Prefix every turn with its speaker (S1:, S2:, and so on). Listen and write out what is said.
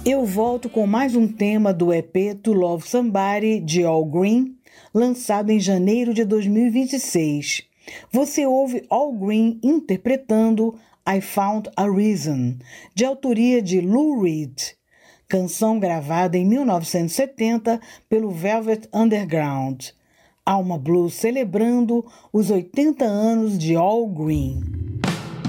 S1: Eu volto com mais um tema do EP To Love Somebody, de Al Green, lançado em janeiro de 2026. Você ouve Al Green interpretando I Found a Reason, de autoria de Lou Reed, canção gravada em 1970 pelo Velvet Underground. Alma Blues celebrando os 80 anos de Al Green.